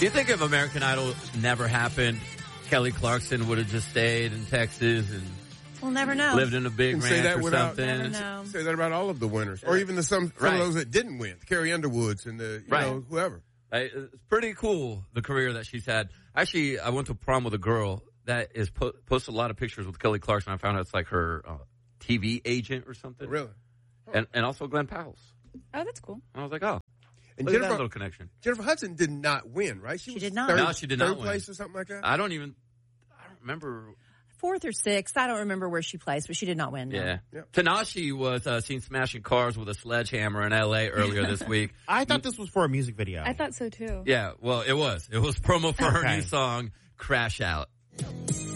Do you think if American Idol never happened, Kelly Clarkson would have just stayed in Texas and we'll never know. lived in a big ranch or something? Never know. Say that about all of the winners, or even some of those that didn't win, Carrie Underwoods and the you know whoever. It's pretty cool the career that she's had. Actually, I went to prom with a girl that is posted a lot of pictures with Kelly Clarkson. I found out it's like her TV agent or something. Really? And also Glenn Powell's. Oh, that's cool. I was like, oh. And Look at that little connection. Jennifer Hudson did not win, right? She did not. No, she did not win. Third place or something like that? I don't remember. 4th or 6th. I don't remember where she placed, but she did not win. No. Yeah. Yep. Tanashi was seen smashing cars with a sledgehammer in L.A. earlier this week. I thought this was for a music video. I thought so too. Yeah, well, it was. It was promo for her new song, Crash Out.